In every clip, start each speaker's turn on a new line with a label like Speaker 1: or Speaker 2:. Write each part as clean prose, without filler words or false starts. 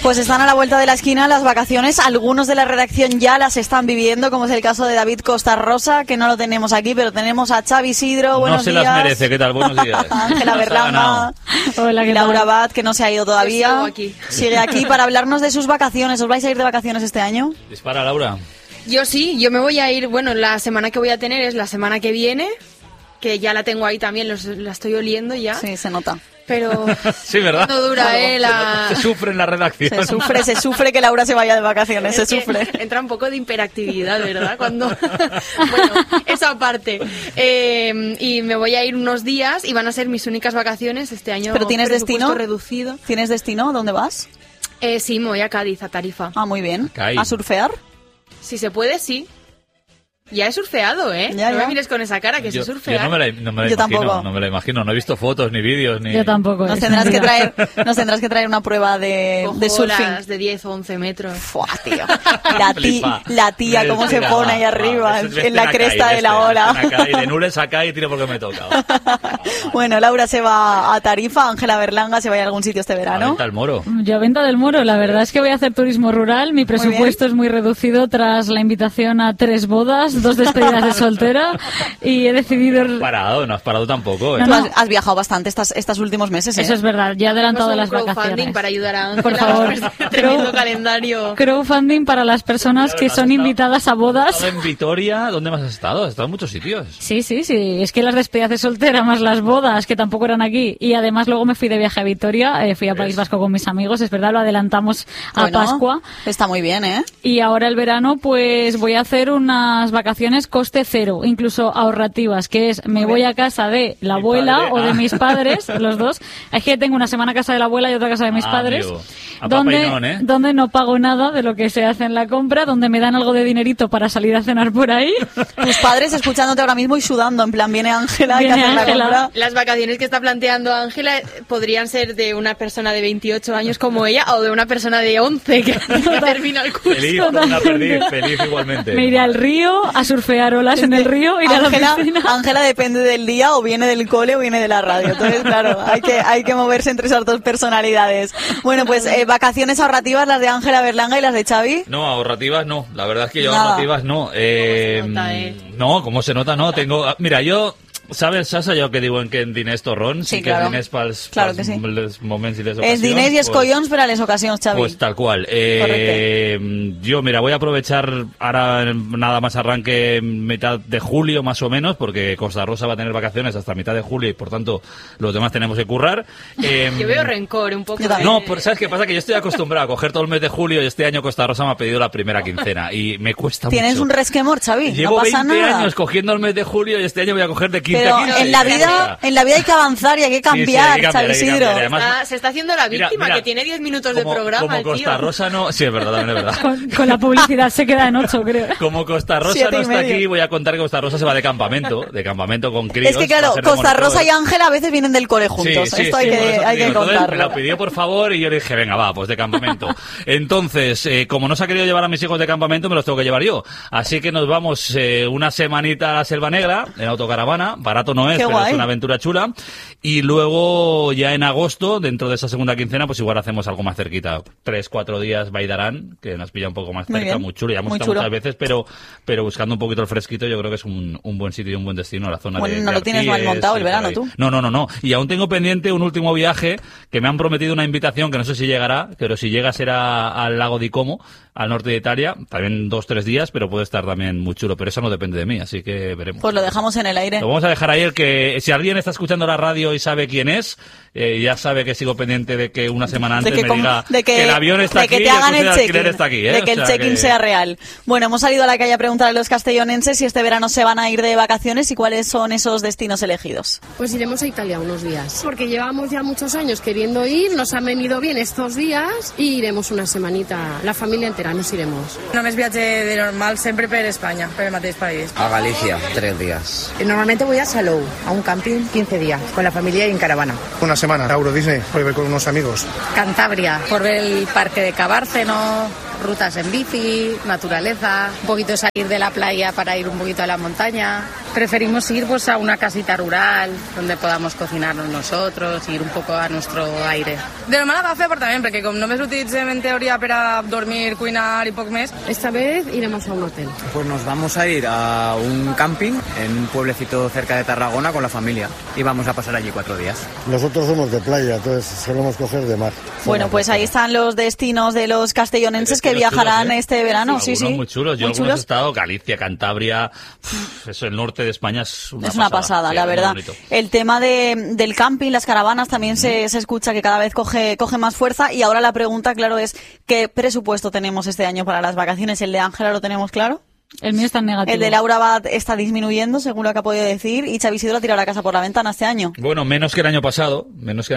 Speaker 1: Pues están a la vuelta de la esquina las vacaciones. Algunos de la redacción ya las están viviendo, como es el caso de David Costarrosa, que no lo tenemos aquí, pero tenemos a Xavi Isidro. Buenos días.
Speaker 2: No se las merece. ¿Qué tal? Buenos días.
Speaker 1: Ángela Berlanga.
Speaker 3: Hola,
Speaker 1: y Laura Abad, que no se ha ido todavía.
Speaker 4: Aquí.
Speaker 1: Sigue aquí para hablarnos de sus vacaciones. ¿Os vais a ir de vacaciones este año?
Speaker 2: Dispara, Laura.
Speaker 4: Yo sí, yo me voy a ir, bueno, la semana que voy a tener es la semana que viene, que ya la tengo ahí también, la estoy oliendo ya.
Speaker 1: Sí, se nota.
Speaker 4: Pero
Speaker 2: sí, ¿verdad?
Speaker 4: no dura,
Speaker 2: Se sufre en la redacción.
Speaker 1: Se sufre que Laura se vaya de vacaciones,
Speaker 4: es
Speaker 1: se sufre.
Speaker 4: Entra un poco de hiperactividad, ¿verdad? Cuando bueno, eso aparte. Y me voy a ir unos días y van a ser mis únicas vacaciones este año.
Speaker 1: ¿Pero tienes destino?
Speaker 4: Reducido.
Speaker 1: ¿Tienes destino? ¿Dónde vas?
Speaker 4: Sí, me voy a Cádiz, a Tarifa.
Speaker 1: Ah, muy bien.
Speaker 2: Cádiz.
Speaker 1: ¿A surfear?
Speaker 4: Si se puede, sí. Ya he surfeado, ¿eh?
Speaker 1: Ya.
Speaker 4: Me mires con esa cara, que sé surfear.
Speaker 2: Yo no me la
Speaker 1: Yo
Speaker 2: imagino,
Speaker 1: tampoco.
Speaker 2: no me la imagino. No he visto fotos, ni vídeos, ni...
Speaker 3: Yo tampoco.
Speaker 1: Nos tendrás que traer una prueba de surfing.
Speaker 4: Olas de 10 o 11 metros.
Speaker 1: Fua, tío.
Speaker 2: Flipa.
Speaker 1: La tía, cómo se pone ahí arriba, en la cresta de la ola.
Speaker 2: Y de nules acá y tiro porque me toca.
Speaker 1: Bueno, Laura se va a Tarifa, Ángela Berlanga se va a algún sitio este
Speaker 2: A
Speaker 1: verano.
Speaker 2: Venta del Moro.
Speaker 3: Yo a Venta del Moro, la verdad es que voy a hacer turismo rural. Mi presupuesto es muy reducido tras la invitación a 3 bodas, 2 despedidas de soltera y he decidido...
Speaker 2: No has parado tampoco, ¿eh?
Speaker 1: Tú has viajado bastante estos últimos meses, ¿eh?
Speaker 3: Eso es verdad, ya he adelantado las
Speaker 4: crowdfunding
Speaker 3: vacaciones.
Speaker 4: para ayudar a Ángela.
Speaker 3: Por favor.
Speaker 4: Tremendo calendario.
Speaker 3: Crowdfunding para las personas que son invitadas a bodas.
Speaker 2: ¿Has estado en Vitoria? ¿Dónde más has estado? Has estado en muchos sitios.
Speaker 3: Sí, es que las despedidas de soltera más las bodas, que tampoco eran aquí, y además luego me fui de viaje a Vitoria, fui a País Vasco con mis amigos, es verdad, lo adelantamos a
Speaker 1: Bueno,
Speaker 3: Pascua.
Speaker 1: Está muy bien, ¿eh?
Speaker 3: Y ahora el verano pues voy a hacer unas vacaciones coste cero, incluso ahorrativas, que es me voy a casa de la abuela o de mis padres, los dos. Es que tengo una semana a casa de la abuela y otra casa de mis padres,
Speaker 2: amigo. A Papa y Non, ¿eh?
Speaker 3: donde no pago nada de lo que se hace en la compra, donde me dan algo de dinerito para salir a cenar por ahí.
Speaker 1: Tus padres escuchándote ahora mismo y sudando, en plan, viene Ángela y
Speaker 3: Viene
Speaker 1: hace la
Speaker 3: Ángela.
Speaker 1: compra.
Speaker 4: Las vacaciones que está planteando Ángela podrían ser de una persona de 28 años como ella o de una persona de 11 que termina el curso.
Speaker 2: Feliz, como una perdiz, feliz igualmente.
Speaker 3: Me iré al río a surfear olas en el río, ir a la piscina.
Speaker 1: Ángela depende del día, o viene del cole o viene de la radio. Entonces, claro, hay que moverse entre esas dos personalidades. Bueno, pues vacaciones ahorrativas, las de Ángela Berlanga y las de Xavi.
Speaker 2: No, ahorrativas no. La verdad es que yo
Speaker 1: Nada.
Speaker 2: ahorrativas no.
Speaker 4: se nota,
Speaker 2: No, ¿cómo se nota? No, tengo... Mira, yo... ¿Sabes, Sasa, yo que diuen que en diners torrón?
Speaker 1: Sí,
Speaker 2: que
Speaker 1: claro.
Speaker 2: en diners pels
Speaker 1: Claro que sí.
Speaker 2: les moments y les
Speaker 1: Es
Speaker 2: ocasions.
Speaker 1: diners y escollons para las ocasiones, Xavi.
Speaker 2: Pues tal cual. Yo, mira, voy a aprovechar ahora nada más arranque mitad de julio más o menos, porque Costa Rosa va a tener vacaciones hasta mitad de julio y por tanto los demás tenemos que currar.
Speaker 4: Yo veo rencor un poco.
Speaker 1: Yo también.
Speaker 2: No, pero ¿sabes qué pasa? Que yo estoy acostumbrado a coger todo el mes de julio y este año Costa Rosa me ha pedido la primera quincena y me cuesta
Speaker 1: Tienes
Speaker 2: mucho.
Speaker 1: un resquemor, Xavi.
Speaker 2: Llevo
Speaker 1: no pasa
Speaker 2: 20
Speaker 1: nada.
Speaker 2: años cogiendo el mes de julio y este año voy a coger de 15
Speaker 1: Pero
Speaker 2: a 15.
Speaker 1: en la vida hay que avanzar y hay que cambiar,
Speaker 2: hay que cambiar,
Speaker 1: Xavi
Speaker 2: hay que
Speaker 1: Isidro.
Speaker 2: cambiar. Además,
Speaker 4: Se está haciendo la víctima,
Speaker 2: mira,
Speaker 4: que tiene 10 minutos de
Speaker 2: como
Speaker 4: programa,
Speaker 2: Como
Speaker 4: el tío.
Speaker 2: Costa Rosa no... Sí, es verdad, también es verdad.
Speaker 3: Con la publicidad se queda en 8, creo.
Speaker 2: Como Costa Rosa
Speaker 1: 7
Speaker 2: no
Speaker 1: y
Speaker 2: está
Speaker 1: medio.
Speaker 2: aquí, voy a contar que Costa Rosa se va de campamento con críos.
Speaker 1: Es que
Speaker 2: va
Speaker 1: claro,
Speaker 2: a ser de
Speaker 1: Costa
Speaker 2: monitor.
Speaker 1: Rosa y Ángela a veces vienen del cole juntos.
Speaker 2: Sí,
Speaker 1: Esto
Speaker 2: sí,
Speaker 1: hay
Speaker 2: por eso
Speaker 1: que
Speaker 2: digo. Entonces, me
Speaker 1: contarlo.
Speaker 2: lo pidió por favor y yo le dije, venga, va, pues de campamento. Entonces, como no se ha querido llevar a mis hijos de campamento, me los tengo que llevar yo. Así que nos vamos una semanita a la Selva Negra, en autocaravana. Barato no es,
Speaker 1: Qué
Speaker 2: pero
Speaker 1: guay.
Speaker 2: es una aventura chula. Y luego, ya en agosto, dentro de esa segunda quincena, pues igual hacemos algo más cerquita. 3-4 días Baidarán, que nos pilla un poco más
Speaker 1: Muy
Speaker 2: cerca,
Speaker 1: bien.
Speaker 2: muy chulo. Ya hemos
Speaker 1: Muy
Speaker 2: estado
Speaker 1: chulo.
Speaker 2: muchas veces, pero buscando un poquito el fresquito, yo creo que es un buen sitio y un buen destino, la zona
Speaker 1: Bueno,
Speaker 2: de
Speaker 1: no lo tienes
Speaker 2: Arquíes
Speaker 1: mal montado el
Speaker 2: y
Speaker 1: verano,
Speaker 2: por ahí.
Speaker 1: tú.
Speaker 2: No. Y aún tengo pendiente un último viaje que me han prometido una invitación que no sé si llegará, pero si llega será al lago di Como, al norte de Italia, también 2-3 días, pero puede estar también muy chulo, pero eso no depende de mí, así que veremos.
Speaker 1: Pues lo dejamos en el aire.
Speaker 2: Lo vamos a dejar ahí, el que si alguien está escuchando la radio y sabe quién es, ya sabe que sigo pendiente de que una semana antes me diga que el avión está aquí
Speaker 1: de que te
Speaker 2: y el
Speaker 1: hagan
Speaker 2: coche
Speaker 1: el
Speaker 2: de alquiler
Speaker 1: check-in,
Speaker 2: está aquí.
Speaker 1: de que el check-in sea real. Bueno, hemos salido a la calle a preguntar a los castellonenses si este verano se van a ir de vacaciones y cuáles son esos destinos elegidos.
Speaker 5: Pues iremos a Italia unos días, porque llevamos ya muchos años queriendo ir, nos han venido bien estos días y iremos una semanita, la familia entera nos iremos.
Speaker 6: Només viatge de normal sempre per Espanya, per el mateix país.
Speaker 7: A Galicia, 3 días.
Speaker 8: Normalmente voy a Salou, a un camping, 15 días, con la familia y en caravana.
Speaker 9: Una semana a Euro Disney, voy a ver con unos amigos.
Speaker 10: Cantabria, por ver el parque de Cabárceno, rutas en bici, naturaleza, un poquito salir de la playa para ir un poquito a la montaña, preferimos ir pues a una casita rural donde podamos cocinarnos nosotros, ir un poco a nuestro aire.
Speaker 6: De normal agafa apartament, perquè com només l'utilitzem en teoria per a dormir, cuinar i poc més.
Speaker 5: Esta vez iremos a un hotel.
Speaker 7: Pues nos vamos a ir a un camping en un pueblecito cerca de Tarragona con la familia y vamos a pasar allí 4 días.
Speaker 9: Nosotros somos de playa, entonces solemos coger de mar.
Speaker 1: Bueno, pues ahí están los destinos de los castellonenses que viajarán este verano. Sí, sí.
Speaker 2: Muy chulos. Yo algunos he estado, Galicia, Cantabria, eso, el norte de España es una
Speaker 1: pasada, la verdad. El tema del camping, las caravanas, también se escucha que cada vez coge más fuerza. Y ahora la pregunta, claro, es ¿qué presupuesto tenemos este año para las vacaciones? ¿El de Ángela lo tenemos claro?
Speaker 3: El mío está en negativo.
Speaker 1: El de Laura está disminuyendo, según lo que ha podido decir, y Xavi Isidro tiró la casa por la ventana este año.
Speaker 2: Bueno, menos que el año pasado,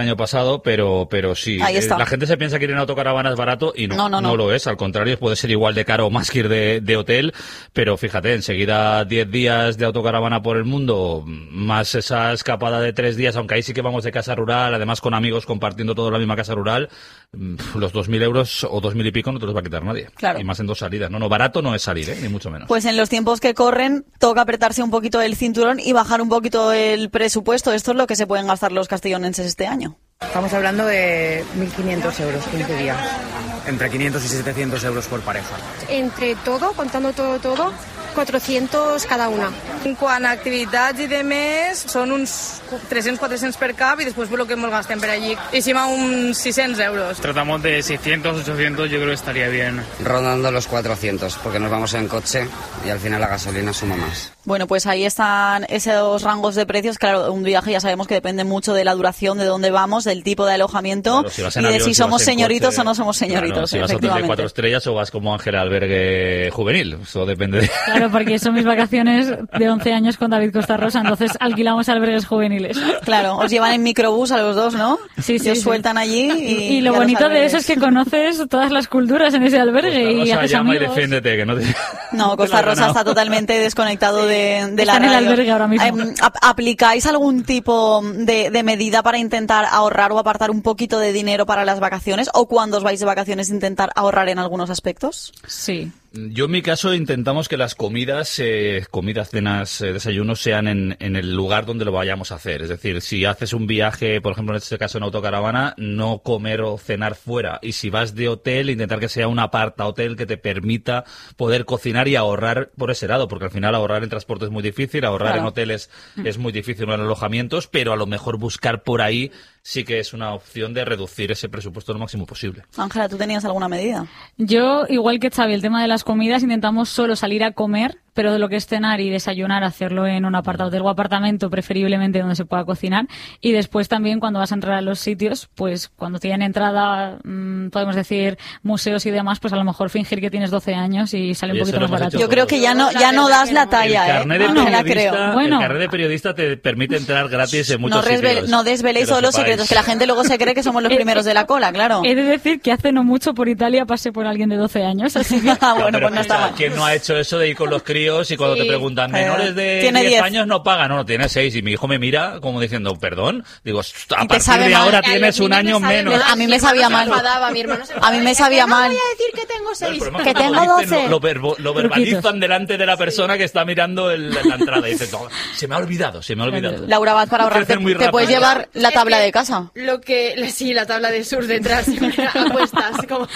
Speaker 2: pero sí.
Speaker 1: Ahí está.
Speaker 2: La gente se piensa que ir en autocaravana es barato y no lo es. Al contrario, puede ser igual de caro o más que ir de hotel, pero fíjate, enseguida 10 días de autocaravana por el mundo, más esa escapada de 3 días, aunque ahí sí que vamos de casa rural, además con amigos compartiendo toda la misma casa rural, los 2.000 euros o 2.000 y pico no te los va a quitar nadie.
Speaker 1: Claro.
Speaker 2: Y más en 2 salidas. No, barato no es salir, ni mucho menos.
Speaker 1: Pues en los tiempos que corren toca apretarse un poquito el cinturón y bajar un poquito el presupuesto. Esto es lo que se pueden gastar los castellonenses este año.
Speaker 8: Estamos hablando de 1.500 euros, 15 días.
Speaker 7: Entre 500 y 700 euros por pareja.
Speaker 5: Entre todo, contando todo, 400 cada una.
Speaker 6: En quant a activitats i demés, són uns 300-400 per cap i després lo que ens gastem per allí. Hicim a uns 600 euros.
Speaker 11: Tratamos de 600, 800, yo creo que estaría bien.
Speaker 7: Rondando los 400, porque nos vamos en coche y al final la gasolina suma más.
Speaker 1: Bueno, pues ahí están esos rangos de precios. Claro, un viaje ya sabemos que depende mucho de la duración, de dónde vamos, del tipo de alojamiento,
Speaker 2: claro,
Speaker 1: y de si somos señoritos o no somos señoritos.
Speaker 2: Claro, si vas a hotel de 4 estrellas o vas como Ángela albergue juvenil, eso depende de...
Speaker 3: Claro, porque son mis vacaciones de 11 años con David Costa Rosa, entonces alquilamos albergues juveniles.
Speaker 1: Claro, os llevan en microbús a los dos, ¿no?
Speaker 3: Sí,
Speaker 1: os sueltan allí
Speaker 3: y lo bonito de eso es que conoces todas las culturas en ese albergue y haces
Speaker 2: llama
Speaker 3: amigos.
Speaker 2: Y defiéndete, que no te...
Speaker 1: No, Costa Rosa está totalmente desconectado de la radio.
Speaker 3: En el albergue ahora mismo.
Speaker 1: ¿Aplicáis algún tipo de medida para intentar ahorrar o apartar un poquito de dinero para las vacaciones? ¿O cuando os vais de vacaciones intentar ahorrar en algunos aspectos?
Speaker 3: Sí.
Speaker 2: Yo en mi caso intentamos que las comidas, cenas, desayunos sean en el lugar donde lo vayamos a hacer. Es decir, si haces un viaje, por ejemplo en este caso en autocaravana, no comer o cenar fuera. Y si vas de hotel, intentar que sea un aparta hotel que te permita poder cocinar y ahorrar por ese lado. Porque al final ahorrar en transporte es muy difícil, ahorrar en hoteles es muy difícil, en alojamientos, pero a lo mejor buscar por ahí sí que es una opción de reducir ese presupuesto lo máximo posible.
Speaker 1: Ángela, ¿tú tenías alguna medida?
Speaker 3: Yo, igual que Xavi, el tema de las comidas, intentamos solo salir a comer, pero de lo que es cenar y desayunar, hacerlo en un apartahotel o apartamento, preferiblemente donde se pueda cocinar. Y después también, cuando vas a entrar a los sitios, pues cuando tienen entrada, podemos decir, museos y demás, pues a lo mejor fingir que tienes 12 años y sale un poquito más barato.
Speaker 1: Yo creo que ya no das la talla,
Speaker 2: el carnet de periodista te permite entrar gratis en muchos sitios.
Speaker 1: No desveléis todos los secretos, que la gente luego se cree que somos los primeros de la cola, claro.
Speaker 3: He de decir que hace no mucho por Italia pasé por alguien de 12 años, así que...
Speaker 1: Bueno, pues no está mal.
Speaker 2: ¿Quién no ha hecho eso de ir con los críos y cuando te preguntan, menores de 10 años no pagan? No, tiene 6 y mi hijo me mira como diciendo, perdón. Digo, a partir de ahora tienes un año menos.
Speaker 1: A mí me sabía mal. A mí me sabía mal.
Speaker 4: No voy a decir que tengo 6.
Speaker 1: Que tengo 12.
Speaker 2: Lo verbalizan delante de la persona que está mirando la entrada y dice, se me ha olvidado.
Speaker 1: Laura, vas para ahorrar. Te puedes llevar la tabla de casa.
Speaker 4: Sí, la tabla de surf detrás, apuestas.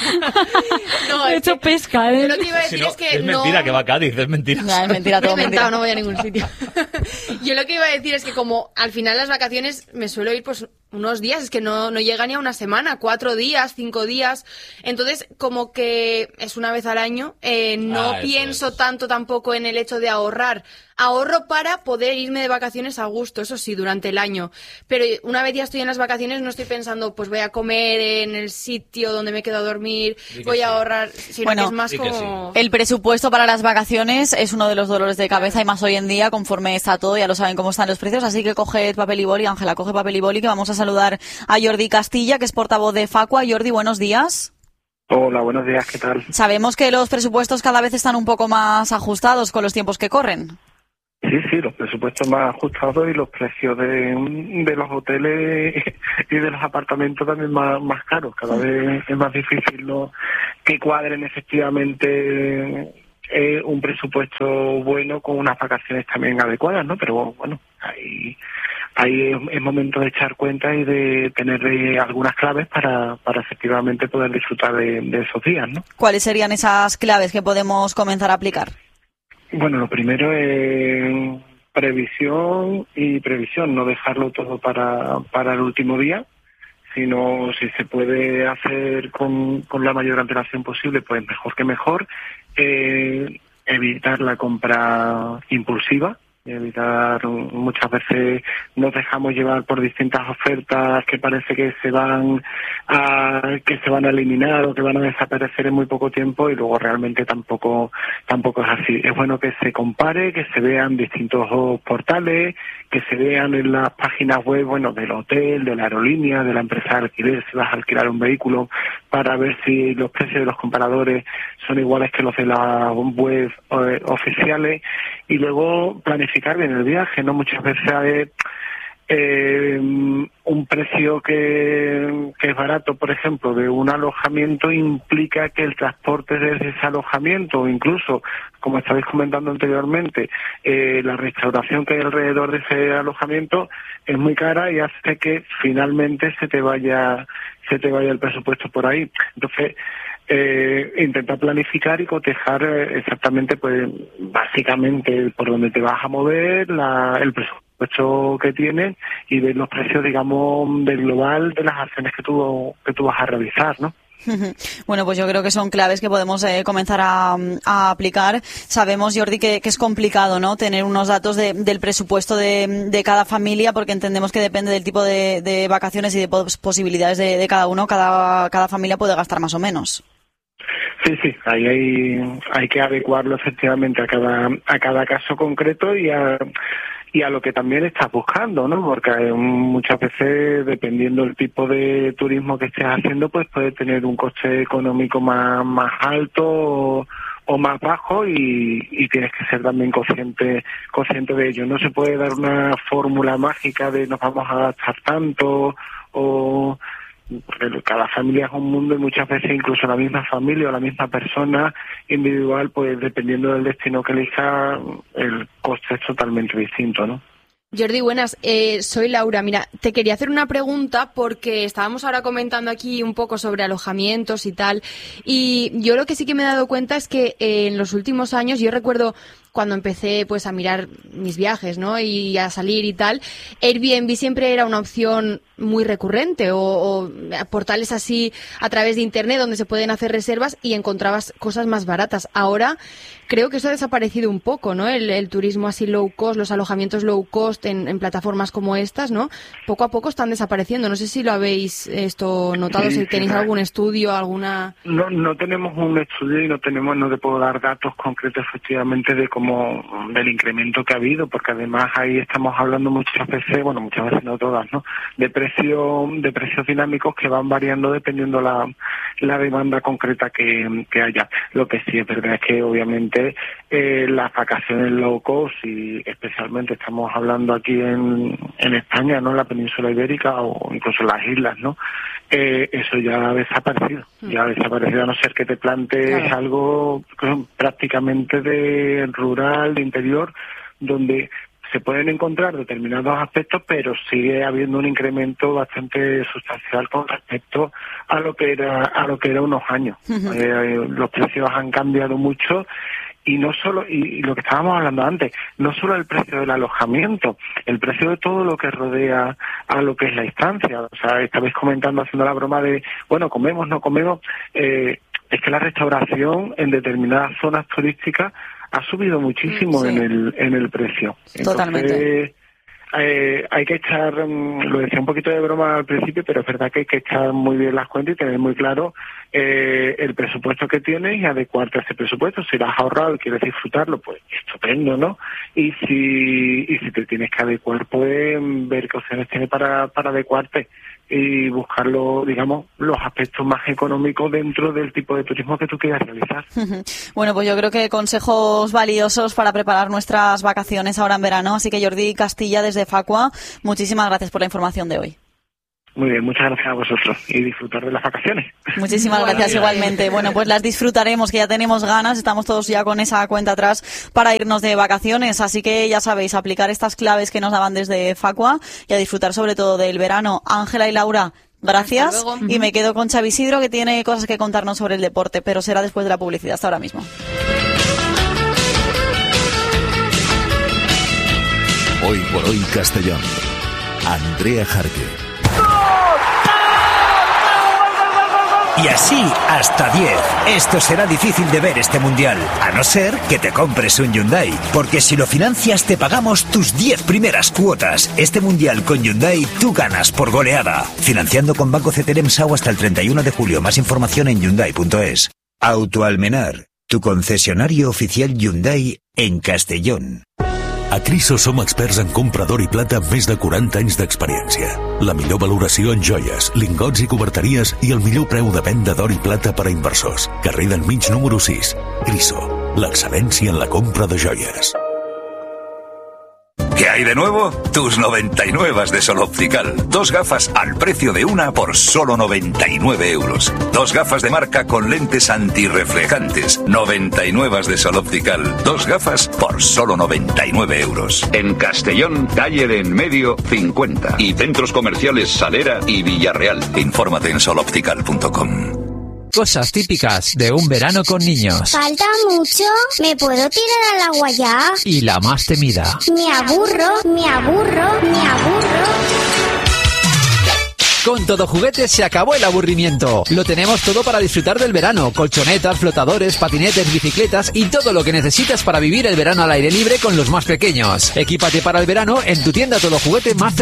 Speaker 4: No,
Speaker 3: he hecho pesca,
Speaker 4: Yo lo que iba a decir es que
Speaker 2: es mentira que va a Cádiz, es mentira.
Speaker 1: Es mentira, todo mentira.
Speaker 4: No voy a ningún sitio. Yo lo que iba a decir es que como al final las vacaciones me suelo ir pues unos días, es que no llega ni a una semana, 4 días, 5 días. Entonces, como que es una vez al año, no pienso tanto tampoco en el hecho de ahorrar. Ahorro para poder irme de vacaciones a gusto, eso sí, durante el año. Pero una vez ya estoy en las vacaciones, no estoy pensando, pues voy a comer en el sitio donde me quedo a dormir, voy a ahorrar, sino que es más como...
Speaker 1: El presupuesto para las vacaciones es uno de los dolores de cabeza y más hoy en día, conforme está todo, ya lo saben cómo están los precios, así que coged papel y boli, Ángela, coge papel y boli, que vamos a saludar a Jordi Castilla, que es portavoz de Facua. Jordi, buenos días.
Speaker 12: Hola, buenos días, ¿qué tal?
Speaker 1: Sabemos que los presupuestos cada vez están un poco más ajustados con los tiempos que corren.
Speaker 12: Sí, los presupuestos más ajustados y los precios de los hoteles y de los apartamentos también más caros. Cada vez es más difícil que cuadren efectivamente un presupuesto bueno con unas vacaciones también adecuadas, ¿no? Pero bueno, ahí es momento de echar cuenta y de tener algunas claves para efectivamente poder disfrutar de esos días, ¿no?
Speaker 1: ¿Cuáles serían esas claves que podemos comenzar a aplicar?
Speaker 12: Bueno, lo primero es previsión, no dejarlo todo para el último día, sino si se puede hacer con la mayor antelación posible, pues mejor que mejor. Evitar la compra impulsiva, muchas veces nos dejamos llevar por distintas ofertas que parece que se van a eliminar o que van a desaparecer en muy poco tiempo, y luego realmente tampoco es así. Es bueno que se compare, que se vean distintos portales, que se vean en las páginas web, bueno, del hotel, de la aerolínea, de la empresa de alquiler, si vas a alquilar un vehículo, para ver si los precios de los comparadores son iguales que los de las web oficiales, y luego planificar bien el viaje, ¿no? Muchas veces un precio que es barato, por ejemplo, de un alojamiento, implica que el transporte desde ese alojamiento, o incluso, como estabais comentando anteriormente, la restauración que hay alrededor de ese alojamiento es muy cara y hace que finalmente se te vaya el presupuesto por ahí. Entonces, intentar planificar y cotejar exactamente, pues básicamente por donde te vas a mover, el presupuesto que tienes, y ver los precios, digamos, del global de las acciones que tú vas a realizar, ¿no?
Speaker 1: Bueno, pues yo creo que son claves que podemos comenzar a aplicar. Sabemos, Jordi, que es complicado, ¿no?, tener unos datos del presupuesto de cada familia, porque entendemos que depende del tipo de vacaciones y de posibilidades de cada uno. Cada familia puede gastar más o menos.
Speaker 12: Sí, ahí hay que adecuarlo efectivamente a cada caso concreto y a lo que también estás buscando, ¿no? Porque muchas veces, dependiendo del tipo de turismo que estés haciendo, pues puede tener un coste económico más alto o más bajo, y tienes que ser también consciente de ello. No se puede dar una fórmula mágica de nos vamos a gastar tanto, porque cada familia es un mundo, y muchas veces incluso la misma familia o la misma persona individual, pues dependiendo del destino que elija, el coste es totalmente distinto, ¿no?
Speaker 4: Jordi, buenas. Soy Laura. Mira, te quería hacer una pregunta porque estábamos ahora comentando aquí un poco sobre alojamientos y tal, y yo lo que sí que me he dado cuenta es que en los últimos años, yo recuerdo cuando empecé pues a mirar mis viajes, ¿no?, y a salir y tal, Airbnb siempre era una opción muy recurrente, o portales así a través de internet donde se pueden hacer reservas y encontrabas cosas más baratas. Ahora creo que eso ha desaparecido un poco, ¿no?, el turismo así low cost, los alojamientos low cost en plataformas como estas, ¿no? Poco a poco están desapareciendo. No sé si lo habéis notado, si tenéis algún estudio, alguna... No tenemos un estudio y no te puedo dar datos concretos efectivamente del incremento que ha habido, porque además ahí estamos hablando muchas veces no todas, ¿no?, de precios dinámicos que van variando dependiendo la demanda concreta que haya. Lo que sí es verdad es que obviamente las vacaciones low cost, y especialmente estamos hablando aquí en España, ¿no?, en la península ibérica o incluso en las islas, ¿no?, eso ya ha desaparecido, a no ser que te plantees algo prácticamente de rural, de interior, donde se pueden encontrar determinados aspectos, pero sigue habiendo un incremento bastante sustancial con respecto a lo que era unos años. Los precios han cambiado mucho, y no solo, y lo que estábamos hablando antes, no solo el precio del alojamiento, el precio de todo lo que rodea a lo que es la estancia. O sea, estabais comentando, haciendo la broma de, bueno, comemos, no comemos, es que la restauración en determinadas zonas turísticas ha subido muchísimo en el precio. Entonces, totalmente. Hay que echar, lo decía un poquito de broma al principio, pero es verdad que hay que echar muy bien las cuentas y tener muy claro el presupuesto que tienes y adecuarte a ese presupuesto. Si lo has ahorrado y quieres disfrutarlo, pues estupendo, ¿no? Y si te tienes que adecuar, pues ver qué opciones tienes para adecuarte y buscar digamos, los aspectos más económicos dentro del tipo de turismo que tú quieras realizar.
Speaker 1: Bueno, pues yo creo que consejos valiosos para preparar nuestras vacaciones ahora en verano. Así que Jordi Castilla, desde Facua, muchísimas gracias por la información de hoy.
Speaker 12: Muy bien, muchas gracias a vosotros y disfrutar de las vacaciones.
Speaker 1: Muchísimas gracias igualmente. Bueno, pues las disfrutaremos, que ya tenemos ganas, estamos todos ya con esa cuenta atrás para irnos de vacaciones, así que ya sabéis, aplicar estas claves que nos daban desde Facua y a disfrutar sobre todo del verano. Ángela y Laura, gracias, y me quedo con Xavi Isidro, que tiene cosas que contarnos sobre el deporte, pero será después de la publicidad. Hasta ahora mismo.
Speaker 13: Hoy por hoy Castellón. Andrea Jarque.
Speaker 14: Y así hasta 10. Esto será difícil de ver este mundial, a no ser que te compres un Hyundai, porque si lo financias te pagamos tus 10 primeras cuotas. Este mundial con Hyundai tú ganas por goleada. Financiando con Banco CTLM SAU hasta el 31 de julio. Más información en Hyundai.es. Autoalmenar, tu concesionario oficial Hyundai en Castellón.
Speaker 13: A Criso som experts en compra d'or i plata amb més de 40 anys d'experiència. La millor valoració en joies, lingots i coberteries i el millor preu de venda d'or i plata per a inversors. Carrer del Mig número 6. Criso, l'excel·lència en la compra de joies.
Speaker 15: ¿Qué hay de nuevo? Tus 99 de Sol Optical. 2 gafas al precio de una por solo 99 euros. 2 gafas de marca con lentes antirreflejantes. 99 de Sol Optical. 2 gafas por solo 99 euros. En Castellón, calle de Enmedio 50. Y centros comerciales Salera y Villarreal. Infórmate en soloptical.com.
Speaker 16: Cosas típicas de un verano con niños.
Speaker 17: ¿Falta mucho? ¿Me puedo tirar al agua ya?
Speaker 16: Y la más temida.
Speaker 17: Me aburro.
Speaker 16: Con Todo Juguetes se acabó el aburrimiento. Lo tenemos todo para disfrutar del verano. Colchonetas, flotadores, patinetes, bicicletas y todo lo que necesitas para vivir el verano al aire libre con los más pequeños. Equípate para el verano en tu tienda Todo Juguete más cercana.